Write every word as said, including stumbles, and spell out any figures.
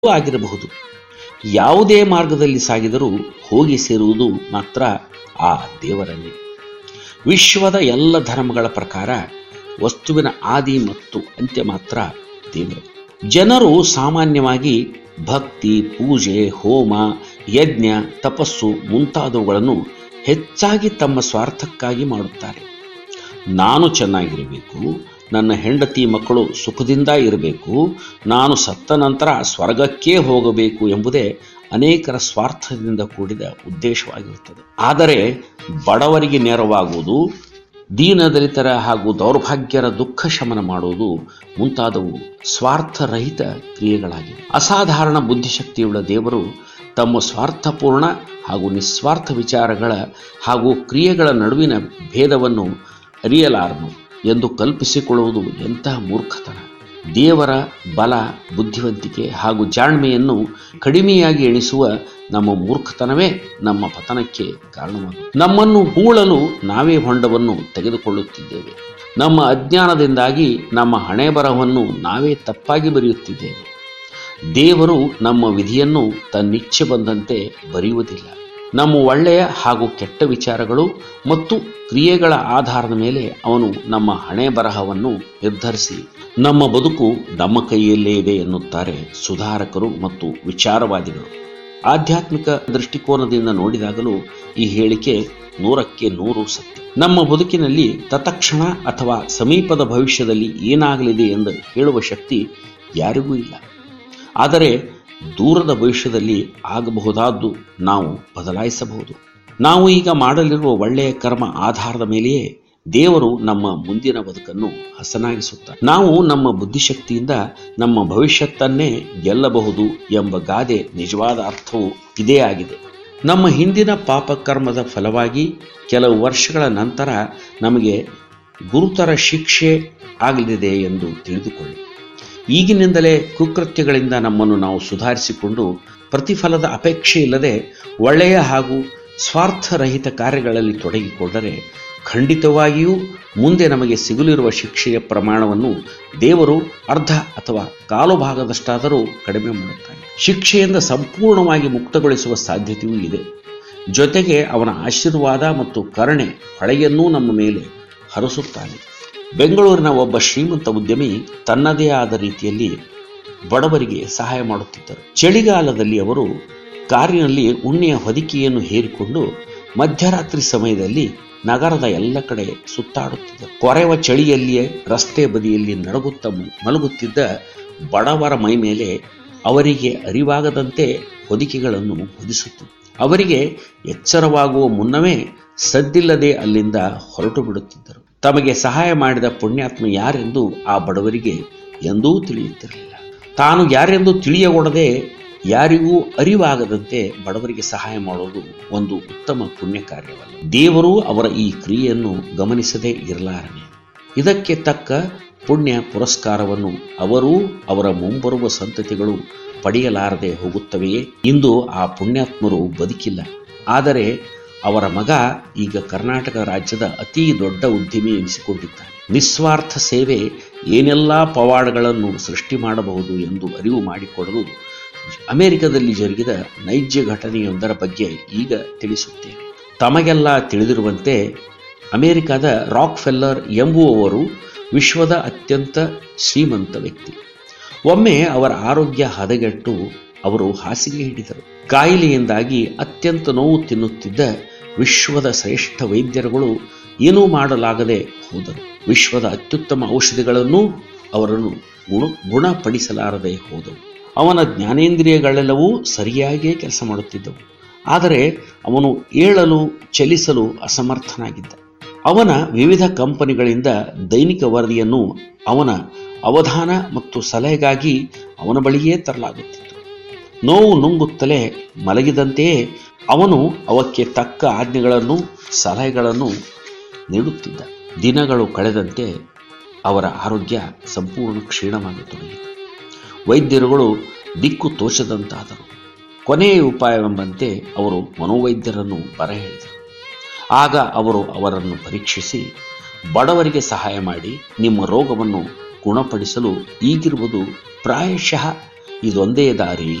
ಆಗಿರಬಹುದು. ಯಾವುದೇ ಮಾರ್ಗದಲ್ಲಿ ಸಾಗಿದರೂ ಹೋಗಿ ಸೇರುವುದು ಮಾತ್ರ ಆ ದೇವರನ್ನೇ. ವಿಶ್ವದ ಎಲ್ಲ ಧರ್ಮಗಳ ಪ್ರಕಾರ ವಸ್ತುವಿನ ಆದಿ ಮತ್ತು ಅಂತ್ಯ ಮಾತ್ರ ದೇವರು. ಜನರು ಸಾಮಾನ್ಯವಾಗಿ ಭಕ್ತಿ, ಪೂಜೆ, ಹೋಮ, ಯಜ್ಞ, ತಪಸ್ಸು ಮುಂತಾದವುಗಳನ್ನು ಹೆಚ್ಚಾಗಿ ತಮ್ಮ ಸ್ವಾರ್ಥಕ್ಕಾಗಿ ಮಾಡುತ್ತಾರೆ. ನಾನು ಚೆನ್ನಾಗಿರಬೇಕು, ನನ್ನ ಹೆಂಡತಿ ಮಕ್ಕಳು ಸುಖದಿಂದ ಇರಬೇಕು, ನಾನು ಸತ್ತ ನಂತರ ಸ್ವರ್ಗಕ್ಕೇ ಹೋಗಬೇಕು ಎಂಬುದೇ ಅನೇಕರ ಸ್ವಾರ್ಥದಿಂದ ಕೂಡಿದ ಉದ್ದೇಶವಾಗಿರುತ್ತದೆ. ಆದರೆ ಬಡವರಿಗೆ ನೆರವಾಗುವುದು, ದೀನದಲಿತರ ಹಾಗೂ ದೌರ್ಭಾಗ್ಯರ ದುಃಖ ಶಮನ ಮಾಡುವುದು ಮುಂತಾದವು ಸ್ವಾರ್ಥರಹಿತ ಕ್ರಿಯೆಗಳಾಗಿವೆ. ಅಸಾಧಾರಣ ಬುದ್ಧಿಶಕ್ತಿಯುಳ್ಳ ದೇವರು ತಮ್ಮ ಸ್ವಾರ್ಥಪೂರ್ಣ ಹಾಗೂ ನಿಸ್ವಾರ್ಥ ವಿಚಾರಗಳ ಹಾಗೂ ಕ್ರಿಯೆಗಳ ನಡುವಿನ ಭೇದವನ್ನು ಅರಿಯಲಾರನು ಎಂದು ಕಲ್ಪಿಸಿಕೊಳ್ಳುವುದು ಎಂತಹ ಮೂರ್ಖತನ. ದೇವರ ಬಲ, ಬುದ್ಧಿವಂತಿಕೆ ಹಾಗೂ ಜಾಣ್ಮೆಯನ್ನು ಕಡಿಮೆಯಾಗಿ ಎಣಿಸುವ ನಮ್ಮ ಮೂರ್ಖತನವೇ ನಮ್ಮ ಪತನಕ್ಕೆ ಕಾರಣವಾಗುತ್ತದೆ. ನಮ್ಮನ್ನು ಹೂಳಲು ನಾವೇ ಹೊಂಡವನ್ನು ತೆಗೆದುಕೊಳ್ಳುತ್ತಿದ್ದೇವೆ. ನಮ್ಮ ಅಜ್ಞಾನದಿಂದಾಗಿ ನಮ್ಮ ಹಣೆ ಬರಹವನ್ನು ನಾವೇ ತಪ್ಪಾಗಿ ಬರೆಯುತ್ತಿದ್ದೇವೆ. ದೇವರು ನಮ್ಮ ವಿಧಿಯನ್ನು ತನ್ನಿಚ್ಛೆ ಬಂದಂತೆ ಬರೆಯುವುದಿಲ್ಲ. ನಮ್ಮ ಒಳ್ಳೆಯ ಹಾಗೂ ಕೆಟ್ಟ ವಿಚಾರಗಳು ಮತ್ತು ಕ್ರಿಯೆಗಳ ಆಧಾರದ ಮೇಲೆ ಅವನು ನಮ್ಮ ಹಣೆ ಬರಹವನ್ನು ನಿರ್ಧರಿಸಿ ನಮ್ಮ ಬದುಕು ನಮ್ಮ ಕೈಯಲ್ಲೇ ಇದೆ ಎನ್ನುತ್ತಾರೆ ಸುಧಾರಕರು ಮತ್ತು ವಿಚಾರವಾದಿಗಳು. ಆಧ್ಯಾತ್ಮಿಕ ದೃಷ್ಟಿಕೋನದಿಂದ ನೋಡಿದಾಗಲೂ ಈ ಹೇಳಿಕೆ ನೂರಕ್ಕೆ ನೂರು ಸತ್ಯ. ನಮ್ಮ ಬದುಕಿನಲ್ಲಿ ತತ್ಕ್ಷಣ ಅಥವಾ ಸಮೀಪದ ಭವಿಷ್ಯದಲ್ಲಿ ಏನಾಗಲಿದೆ ಎಂದು ಹೇಳುವ ಶಕ್ತಿ ಯಾರಿಗೂ ಇಲ್ಲ. ಆದರೆ ದೂರದ ಭವಿಷ್ಯದಲ್ಲಿ ಆಗಬಹುದಾದ್ದು ನಾವು ಬದಲಾಯಿಸಬಹುದು. ನಾವು ಈಗ ಮಾಡಲಿರುವ ಒಳ್ಳೆಯ ಕರ್ಮ ಆಧಾರದ ಮೇಲೆಯೇ ದೇವರು ನಮ್ಮ ಮುಂದಿನ ಬದುಕನ್ನು ಹಸನಾಗಿಸುತ್ತಾರೆ. ನಾವು ನಮ್ಮ ಬುದ್ಧಿಶಕ್ತಿಯಿಂದ ನಮ್ಮ ಭವಿಷ್ಯತ್ತನ್ನೇ ಗೆಲ್ಲಬಹುದು ಎಂಬ ಗಾದೆ ನಿಜವಾದ ಅರ್ಥವು ಇದೇ ಆಗಿದೆ. ನಮ್ಮ ಹಿಂದಿನ ಪಾಪಕರ್ಮದ ಫಲವಾಗಿ ಕೆಲವು ವರ್ಷಗಳ ನಂತರ ನಮಗೆ ಗುರುತರ ಶಿಕ್ಷೆ ಆಗಲಿದೆ ಎಂದು ತಿಳಿದುಕೊಳ್ಳಿ. ಈಗಿನಿಂದಲೇ ಕುಕೃತ್ಯಗಳಿಂದ ನಮ್ಮನ್ನು ನಾವು ಸುಧಾರಿಸಿಕೊಂಡು ಪ್ರತಿಫಲದ ಅಪೇಕ್ಷೆ ಇಲ್ಲದೆ ಒಳ್ಳೆಯ ಹಾಗೂ ಸ್ವಾರ್ಥರಹಿತ ಕಾರ್ಯಗಳಲ್ಲಿ ತೊಡಗಿಕೊಂಡರೆ ಖಂಡಿತವಾಗಿಯೂ ಮುಂದೆ ನಮಗೆ ಸಿಗಲಿರುವ ಶಿಕ್ಷೆಯ ಪ್ರಮಾಣವನ್ನು ದೇವರು ಅರ್ಧ ಅಥವಾ ಕಾಲು ಭಾಗದಷ್ಟಾದರೂ ಕಡಿಮೆ ಮಾಡುತ್ತಾನೆ. ಶಿಕ್ಷೆಯಿಂದ ಸಂಪೂರ್ಣವಾಗಿ ಮುಕ್ತಗೊಳಿಸುವ ಸಾಧ್ಯತೆಯೂ ಇದೆ. ಜೊತೆಗೆ ಅವನ ಆಶೀರ್ವಾದ ಮತ್ತು ಕರುಣೆ ಹೊಳೆಯನ್ನೂ ನಮ್ಮ ಮೇಲೆ ಹರಿಸುತ್ತಾನೆ. ಬೆಂಗಳೂರಿನ ಒಬ್ಬ ಶ್ರೀಮಂತ ಉದ್ಯಮಿ ತನ್ನದೇ ಆದ ರೀತಿಯಲ್ಲಿ ಬಡವರಿಗೆ ಸಹಾಯ ಮಾಡುತ್ತಿದ್ದರು. ಚಳಿಗಾಲದಲ್ಲಿ ಅವರು ಕಾರಿನಲ್ಲಿ ಉಣ್ಣೆಯ ಹೊದಿಕೆಯನ್ನು ಹೇರಿಕೊಂಡು ಮಧ್ಯರಾತ್ರಿ ಸಮಯದಲ್ಲಿ ನಗರದ ಎಲ್ಲ ಕಡೆ ಸುತ್ತಾಡುತ್ತಿದ್ದರು. ಕೊರೆವ ಚಳಿಯಲ್ಲಿಯೇ ರಸ್ತೆ ಬದಿಯಲ್ಲಿ ನಡುಗುತ್ತ ಮಲಗುತ್ತಿದ್ದ ಬಡವರ ಮೈ ಮೇಲೆ ಅವರಿಗೆ ಅರಿವಾಗದಂತೆ ಹೊದಿಕೆಗಳನ್ನು ಹೊದಿಸುತ್ತಿದ್ದರು. ಅವರಿಗೆ ಎಚ್ಚರವಾಗುವ ಮುನ್ನವೇ ಸದ್ದಿಲ್ಲದೆ ಅಲ್ಲಿಂದ ಹೊರಟು ಬಿಡುತ್ತಿದ್ದರು. ತಮಗೆ ಸಹಾಯ ಮಾಡಿದ ಪುಣ್ಯಾತ್ಮ ಯಾರೆಂದು ಆ ಬಡವರಿಗೆ ಎಂದೂ ತಿಳಿಯುತ್ತಿರಲಿಲ್ಲ. ತಾನು ಯಾರೆಂದು ತಿಳಿಯಗೊಡದೆ ಯಾರಿಗೂ ಅರಿವಾಗದಂತೆ ಬಡವರಿಗೆ ಸಹಾಯ ಮಾಡುವುದು ಒಂದು ಉತ್ತಮ ಪುಣ್ಯ ಕಾರ್ಯವಲ್ಲ. ದೇವರು ಅವರ ಈ ಕ್ರಿಯೆಯನ್ನು ಗಮನಿಸದೇ ಇರಲಾರನೆ. ಇದಕ್ಕೆ ತಕ್ಕ ಪುಣ್ಯ ಪುರಸ್ಕಾರವನ್ನು ಅವರೂ ಅವರ ಮುಂಬರುವ ಸಂತತಿಗಳು ಪಡೆಯಲಾರದೆ ಹೋಗುತ್ತವೆಯೇ? ಇಂದು ಆ ಪುಣ್ಯಾತ್ಮರು ಬದುಕಿಲ್ಲ. ಆದರೆ ಅವರ ಮಗ ಈಗ ಕರ್ನಾಟಕ ರಾಜ್ಯದ ಅತಿ ದೊಡ್ಡ ಉದ್ಯಮಿ ಎನಿಸಿಕೊಂಡಿದ್ದಾನೆ. ನಿಸ್ವಾರ್ಥ ಸೇವೆ ಏನೆಲ್ಲ ಪವಾಡಗಳನ್ನು ಸೃಷ್ಟಿ ಮಾಡಬಹುದು ಎಂದು ಅರಿವು ಮಾಡಿಕೊಡಲು ಅಮೆರಿಕದಲ್ಲಿ ಜರುಗಿದ ನೈಜ ಘಟನೆಯೊಂದರ ಬಗ್ಗೆ ಈಗ ತಿಳಿಸುತ್ತೇನೆ. ತಮಗೆಲ್ಲ ತಿಳಿದಿರುವಂತೆ ಅಮೆರಿಕದ ರಾಕ್ ಫೆಲ್ಲರ್ ಎಂಬುವವರು ವಿಶ್ವದ ಅತ್ಯಂತ ಶ್ರೀಮಂತ ವ್ಯಕ್ತಿ. ಒಮ್ಮೆ ಅವರ ಆರೋಗ್ಯ ಹದಗೆಟ್ಟು ಅವರು ಹಾಸಿಗೆ ಹಿಡಿದರು. ಕಾಯಿಲೆಯಿಂದಾಗಿ ಅತ್ಯಂತ ನೋವು ತಿನ್ನುತ್ತಿದ್ದ ವಿಶ್ವದ ಶ್ರೇಷ್ಠ ವೈದ್ಯರುಗಳು ಏನೂ ಮಾಡಲಾಗದೆ ಹೋದರು. ವಿಶ್ವದ ಅತ್ಯುತ್ತಮ ಔಷಧಿಗಳನ್ನು ಅವರನ್ನು ಗುಣ ಗುಣಪಡಿಸಲಾರದೆ ಹೋದವು. ಅವನ ಜ್ಞಾನೇಂದ್ರಿಯಗಳೆಲ್ಲವೂ ಸರಿಯಾಗಿಯೇ ಕೆಲಸ ಮಾಡುತ್ತಿದ್ದವು. ಆದರೆ ಅವನು ಏಳಲು ಚಲಿಸಲು ಅಸಮರ್ಥನಾಗಿದ್ದ. ಅವನ ವಿವಿಧ ಕಂಪನಿಗಳಿಂದ ದೈನಿಕ ವರದಿಯನ್ನು ಅವನ ಅವಧಾನ ಮತ್ತು ಸಲಹೆಗಾಗಿ ಅವನ ಬಳಿಯೇ ತರಲಾಗುತ್ತಿತ್ತು. ನೋವು ನುಂಗುತ್ತಲೇ ಮಲಗಿದಂತೆಯೇ ಅವನು ಅವಕ್ಕೆ ತಕ್ಕ ಆಜ್ಞೆಗಳನ್ನು ಸಲಹೆಗಳನ್ನು ನೀಡುತ್ತಿದ್ದ. ದಿನಗಳು ಕಳೆದಂತೆ ಅವರ ಆರೋಗ್ಯ ಸಂಪೂರ್ಣ ಕ್ಷೀಣವಾಗತೊಡಗಿತು. ವೈದ್ಯರುಗಳು ದಿಕ್ಕು ತೋಚದಂತಾದರು. ಕೊನೆಯ ಉಪಾಯವೆಂಬಂತೆ ಅವರು ಮನೋವೈದ್ಯರನ್ನು ಬರಹೇಳಿದರು. ಆಗ ಅವರು ಅವರನ್ನು ಪರೀಕ್ಷಿಸಿ, ಬಡವರಿಗೆ ಸಹಾಯ ಮಾಡಿ ನಿಮ್ಮ ರೋಗವನ್ನು ಗುಣಪಡಿಸಲು ಈಗಿರುವುದು ಪ್ರಾಯಶಃ ಇದೊಂದೇ ದಾರಿ